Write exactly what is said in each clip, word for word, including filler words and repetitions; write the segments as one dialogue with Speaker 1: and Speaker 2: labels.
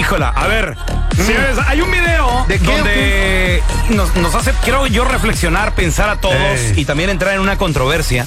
Speaker 1: Híjola, a ver, señores, hay un video
Speaker 2: ¿De qué?
Speaker 1: donde nos, nos hace, quiero yo reflexionar, pensar a todos
Speaker 2: Eh.
Speaker 1: y también entrar en una controversia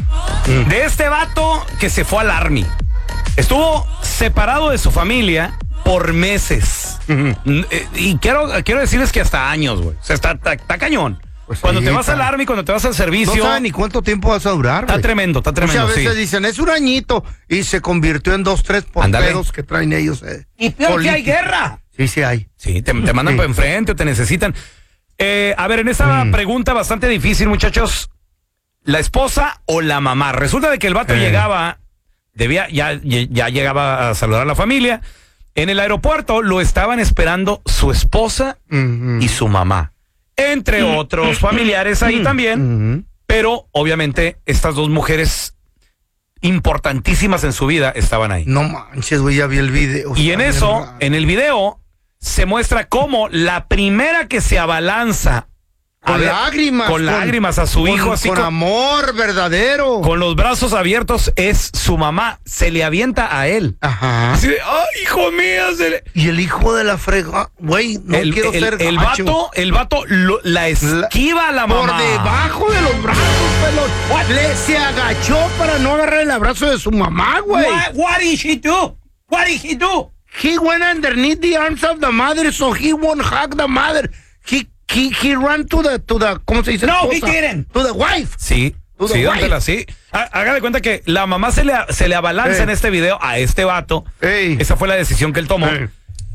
Speaker 2: Mm.
Speaker 1: de este vato que se fue al Army. Estuvo separado de su familia por meses.
Speaker 2: Ujú.
Speaker 1: N- eh, Y quiero, quiero decirles que hasta años, güey. O sea, está, está, está cañón.
Speaker 2: Pues
Speaker 1: cuando
Speaker 2: sí,
Speaker 1: te vas
Speaker 2: está.
Speaker 1: al Army, cuando te vas al
Speaker 2: No
Speaker 1: servicio,
Speaker 2: saben ni cuánto tiempo vas a durar,
Speaker 1: está
Speaker 2: güey.
Speaker 1: tremendo, está
Speaker 2: O sea,
Speaker 1: tremendo,
Speaker 2: a veces
Speaker 1: sí.
Speaker 2: dicen, es un añito, y se convirtió en dos, tres por
Speaker 1: Ándale.
Speaker 2: pedos que traen ellos. Eh,
Speaker 1: Y peor que hay
Speaker 2: políticos.
Speaker 1: guerra.
Speaker 2: Sí, sí hay.
Speaker 1: Sí, te, te mandan
Speaker 2: Sí.
Speaker 1: para enfrente o te necesitan. Eh, a ver, en esta
Speaker 2: Mm.
Speaker 1: pregunta bastante difícil, muchachos, ¿la esposa o la mamá? Resulta de que el vato
Speaker 2: Eh.
Speaker 1: llegaba, debía, ya, ya ya llegaba a saludar a la familia. En el aeropuerto lo estaban esperando su esposa
Speaker 2: Ujú.
Speaker 1: y su mamá, entre otros familiares ahí también,
Speaker 2: Ujú.
Speaker 1: pero obviamente estas dos mujeres importantísimas en su vida estaban ahí.
Speaker 2: No manches, güey, ya vi el video.
Speaker 1: Y en
Speaker 2: Está bien
Speaker 1: eso,
Speaker 2: raro.
Speaker 1: en el video, se muestra cómo la primera que se abalanza a
Speaker 2: Con
Speaker 1: ver-
Speaker 2: lágrimas.
Speaker 1: con lágrimas a su
Speaker 2: con-
Speaker 1: hijo, así
Speaker 2: con
Speaker 1: con,
Speaker 2: amor verdadero.
Speaker 1: con los brazos abiertos, es su mamá. Se le avienta a él.
Speaker 2: Ajá.
Speaker 1: Así de, ¡ay, hijo mío! Se le...
Speaker 2: Y el hijo de la frega, güey, no
Speaker 1: el,
Speaker 2: quiero
Speaker 1: el-
Speaker 2: ser
Speaker 1: el
Speaker 2: gacho.
Speaker 1: vato, el vato lo- la esquiva a la mamá.
Speaker 2: Por debajo de los brazos, pelón. Le se agachó para no agarrar el abrazo de su mamá, güey.
Speaker 1: What, what did he do? What did he do?
Speaker 2: He went underneath the arms of the mother, so he won't hug the mother. He he he ran to the to the ¿cómo se dice?
Speaker 1: No, he
Speaker 2: Esposa.
Speaker 1: didn't.
Speaker 2: To the wife.
Speaker 1: Sí,
Speaker 2: To the
Speaker 1: sí,
Speaker 2: wife.
Speaker 1: dántela, sí. Há- Haga de cuenta que la mamá se le, se le abalanza
Speaker 2: Eh.
Speaker 1: en este video a este vato.
Speaker 2: Ey.
Speaker 1: Esa fue la decisión que él tomó.
Speaker 2: Eh.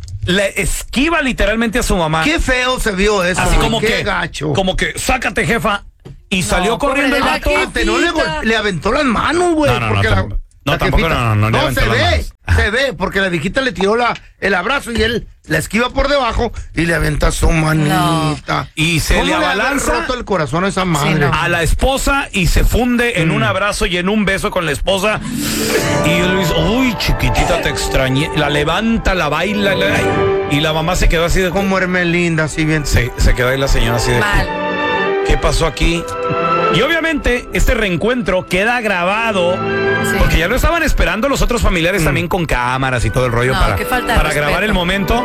Speaker 1: Le esquiva literalmente a su mamá.
Speaker 2: Qué feo se vio eso.
Speaker 1: Así
Speaker 2: güey,
Speaker 1: como
Speaker 2: qué
Speaker 1: que,
Speaker 2: gacho.
Speaker 1: como que, sácate, jefa. Y salió
Speaker 3: pobre
Speaker 1: corriendo el
Speaker 3: de la
Speaker 1: vato.
Speaker 2: Aparte, no le,
Speaker 3: jefita.
Speaker 2: gol- le aventó las manos, güey.
Speaker 1: No, no, no,
Speaker 2: porque la-
Speaker 1: tampoco. No,
Speaker 2: la
Speaker 1: tampoco,
Speaker 2: jefita-
Speaker 1: no, no, no le aventó
Speaker 2: se
Speaker 1: las
Speaker 2: ve,
Speaker 1: manos.
Speaker 2: se ve, porque la viejita le tiró la, el abrazo y él la esquiva por debajo y le aventa su manita.
Speaker 1: Y se
Speaker 2: ¿Cómo
Speaker 1: le
Speaker 2: haber
Speaker 1: abalanza
Speaker 2: roto el corazón a esa madre?
Speaker 3: no.
Speaker 1: a la esposa y se funde en un abrazo y en un beso con la esposa. Y él dice, uy, chiquitita, te extrañé. La levanta, la baila. la- y la mamá se quedó así de...
Speaker 2: Como Hermelinda, así bien.
Speaker 1: Se, se quedó ahí la señora así de...
Speaker 3: Mal.
Speaker 1: ¿Qué pasó aquí? Y obviamente este reencuentro queda grabado
Speaker 3: Sí.
Speaker 1: porque ya lo estaban esperando los otros familiares también con cámaras y todo el rollo
Speaker 3: No,
Speaker 1: para,
Speaker 3: qué falta de
Speaker 1: para
Speaker 3: respeto.
Speaker 1: grabar el momento.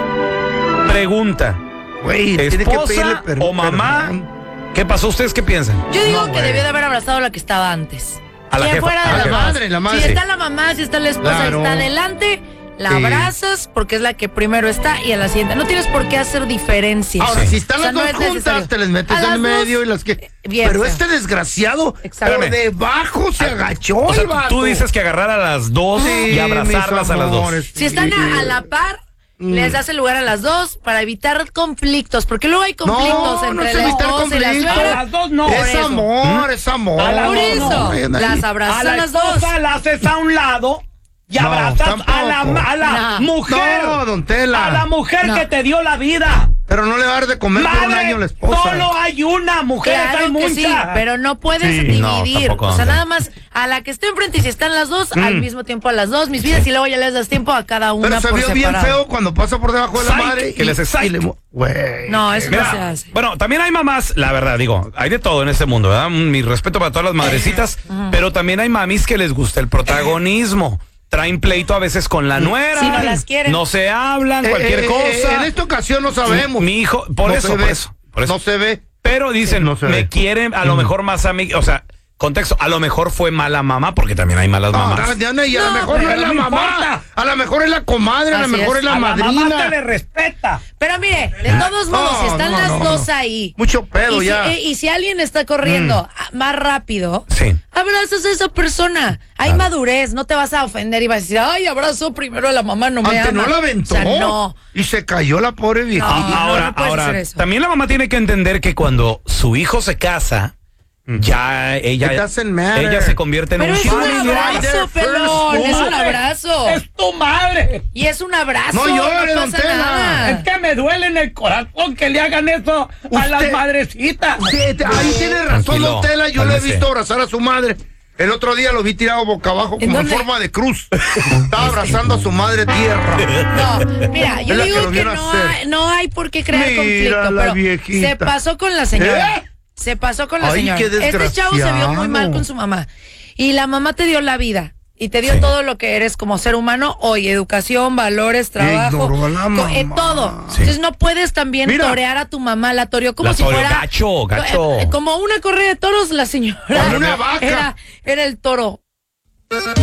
Speaker 1: Pregunta,
Speaker 2: Güey, tiene que pedirle
Speaker 1: ¿esposa
Speaker 2: per-
Speaker 1: o mamá?
Speaker 2: perdón.
Speaker 1: ¿Qué pasó? ¿Ustedes qué piensan?
Speaker 3: Yo digo
Speaker 2: No,
Speaker 3: que
Speaker 2: güey.
Speaker 3: debió de haber abrazado a la que estaba antes.
Speaker 1: A la
Speaker 3: Quien
Speaker 1: jefa,
Speaker 3: fuera
Speaker 1: a
Speaker 3: de
Speaker 1: la
Speaker 3: las
Speaker 1: jefa.
Speaker 3: dos.
Speaker 2: Madre, la madre.
Speaker 3: Si está la mamá, si está la esposa,
Speaker 2: Claro.
Speaker 3: está adelante, la
Speaker 2: Sí.
Speaker 3: abrazas porque es la que primero está y a la siguiente. No tienes por qué hacer diferencias.
Speaker 2: Ahora,
Speaker 1: Sí.
Speaker 2: si están
Speaker 3: O sea,
Speaker 2: las
Speaker 3: no
Speaker 2: dos
Speaker 3: es
Speaker 2: juntas,
Speaker 3: necesario.
Speaker 2: te les metes
Speaker 3: A
Speaker 2: en
Speaker 3: las
Speaker 2: medio
Speaker 3: dos,
Speaker 2: y las que...
Speaker 3: eh, bien
Speaker 2: Pero
Speaker 3: feo.
Speaker 2: este desgraciado,
Speaker 3: Exacto.
Speaker 2: por debajo se agachó
Speaker 1: O sea,
Speaker 2: el vato.
Speaker 1: tú dices que agarrar a las dos
Speaker 2: Sí,
Speaker 1: y abrazarlas
Speaker 2: mis
Speaker 1: a las dos.
Speaker 2: amores,
Speaker 3: Si están
Speaker 2: sí.
Speaker 3: a, a la par, les das el lugar a las dos para evitar conflictos, porque luego hay conflictos
Speaker 2: no, no
Speaker 3: entre
Speaker 2: es
Speaker 3: la
Speaker 2: evitar
Speaker 3: esposa y la
Speaker 2: conflictos.
Speaker 3: suegra.
Speaker 1: A las dos no.
Speaker 3: Por
Speaker 2: Es
Speaker 3: eso.
Speaker 2: amor, es amor.
Speaker 1: A la-
Speaker 3: Por
Speaker 1: no,
Speaker 3: eso,
Speaker 1: no,
Speaker 2: vayan ahí.
Speaker 3: las abrazas a las dos.
Speaker 1: la haces a un lado y
Speaker 2: No,
Speaker 1: abrazas a la,
Speaker 2: tampoco.
Speaker 1: a la
Speaker 3: No.
Speaker 1: mujer.
Speaker 2: No, don Tela.
Speaker 1: A la mujer
Speaker 3: No.
Speaker 1: que te dio la vida.
Speaker 2: Pero no le va a dar de comer por un
Speaker 1: Madre,
Speaker 2: año a la esposa.
Speaker 1: solo hay una mujer,
Speaker 3: Claro
Speaker 1: hay
Speaker 3: que
Speaker 1: muchas.
Speaker 3: sí, pero no puedes
Speaker 1: Sí, no,
Speaker 3: dividir.
Speaker 1: tampoco,
Speaker 3: o sea,
Speaker 1: no.
Speaker 3: nada más a la que esté enfrente y si están las dos, al mismo tiempo a las dos, mis vidas, y luego ya les das tiempo a cada una
Speaker 2: Pero se
Speaker 3: por
Speaker 2: vio bien
Speaker 3: separado.
Speaker 2: feo cuando pasa por debajo de la
Speaker 1: Psych,
Speaker 2: madre.
Speaker 1: que
Speaker 2: y-
Speaker 1: le hace
Speaker 2: y
Speaker 1: psych.
Speaker 2: le mo- Güey.
Speaker 3: No, eso
Speaker 1: Mira,
Speaker 3: no se hace.
Speaker 1: bueno, también hay mamás, la verdad, digo, hay de todo en este mundo, ¿verdad? Mi respeto para todas las madrecitas, pero también hay mamis que les gusta el protagonismo. Traen pleito a veces con la nuera.
Speaker 3: Si no las quieren.
Speaker 1: No se hablan,
Speaker 2: Eh,
Speaker 1: cualquier
Speaker 2: eh,
Speaker 1: cosa.
Speaker 2: eh, en esta ocasión no sabemos.
Speaker 1: Mi hijo, por
Speaker 2: No
Speaker 1: eso,
Speaker 2: se
Speaker 1: por
Speaker 2: ve.
Speaker 1: eso, por eso.
Speaker 2: No se ve.
Speaker 1: Pero dicen,
Speaker 2: No se
Speaker 1: me
Speaker 2: ve.
Speaker 1: quieren, a lo mejor más a mí, o sea, contexto, a lo mejor fue mala mamá, porque también hay malas
Speaker 2: No,
Speaker 1: mamás.
Speaker 2: Diana, y a lo
Speaker 3: No,
Speaker 2: mejor no
Speaker 1: pero
Speaker 2: es la
Speaker 1: no
Speaker 2: mamá.
Speaker 1: importa.
Speaker 2: A lo mejor es la comadre, a lo
Speaker 3: Así
Speaker 2: mejor
Speaker 3: es.
Speaker 2: es la
Speaker 1: A la
Speaker 2: madrina.
Speaker 1: mamá se le respeta.
Speaker 3: Pero mire, de todos modos,
Speaker 2: No,
Speaker 3: si están
Speaker 2: no,
Speaker 3: las
Speaker 2: no,
Speaker 3: dos
Speaker 2: no.
Speaker 3: ahí.
Speaker 2: Mucho pedo
Speaker 3: y si,
Speaker 2: ya.
Speaker 3: eh, y si alguien está corriendo ah, más rápido,
Speaker 1: Sí.
Speaker 3: abrazas a esa persona. Hay
Speaker 1: Claro.
Speaker 3: madurez, no te vas a ofender y vas a decir, ay, abrazo primero a la mamá, no me
Speaker 2: Antes
Speaker 3: ama.
Speaker 2: no la aventó.
Speaker 3: O sea, no.
Speaker 2: Y se cayó la pobre viejita.
Speaker 3: No, no,
Speaker 1: ahora,
Speaker 3: no puedes
Speaker 1: ahora,
Speaker 3: hacer eso.
Speaker 1: también la mamá tiene que entender que cuando su hijo se casa, ya ella,
Speaker 2: It doesn't matter.
Speaker 1: ella se convierte en
Speaker 3: Pero
Speaker 1: un
Speaker 3: es un
Speaker 1: familiar.
Speaker 3: abrazo, pelón, es un abrazo.
Speaker 1: Es tu madre.
Speaker 3: Y es un abrazo,
Speaker 2: No
Speaker 3: no,
Speaker 2: llore, don
Speaker 3: pasa
Speaker 2: Tela.
Speaker 3: nada.
Speaker 1: Es que me duele en el corazón que le hagan eso a
Speaker 2: Usted-
Speaker 1: las madrecitas.
Speaker 2: Sí, te- ahí tiene razón,
Speaker 1: Tranquilo,
Speaker 2: don Tela. Yo lo he
Speaker 1: cálmese.
Speaker 2: visto abrazar a su madre. El otro día lo vi tirado boca abajo
Speaker 3: ¿En
Speaker 2: como en
Speaker 3: dónde?
Speaker 2: forma de cruz. Estaba abrazando a su madre tierra.
Speaker 3: No, mira, yo
Speaker 2: Es la que
Speaker 3: digo
Speaker 2: lo
Speaker 3: que,
Speaker 2: vio
Speaker 3: no,
Speaker 2: nacer.
Speaker 3: hay, no hay por qué crear
Speaker 2: Mira
Speaker 3: conflicto,
Speaker 2: la
Speaker 3: pero
Speaker 2: viejita.
Speaker 3: se pasó con la señora.
Speaker 2: ¿Eh?
Speaker 3: Se pasó con la
Speaker 2: Ay,
Speaker 3: señora.
Speaker 2: qué
Speaker 3: Este chavo se vio muy mal
Speaker 2: desgraciado.
Speaker 3: con su mamá. Y la mamá te dio la vida. y te dio
Speaker 1: Sí.
Speaker 3: todo lo que eres como ser humano hoy, educación, valores, trabajo,
Speaker 2: Ignoró a la
Speaker 3: co- eh,
Speaker 2: mamá.
Speaker 3: todo.
Speaker 1: Sí.
Speaker 3: Entonces no puedes también
Speaker 2: Mira.
Speaker 3: torear a tu mamá, la toreó como
Speaker 1: La
Speaker 3: si
Speaker 1: toreó
Speaker 3: fuera
Speaker 1: gacho, gacho.
Speaker 3: eh, como una correa de toros, la señora
Speaker 2: Como una vaca.
Speaker 3: Era, era el toro.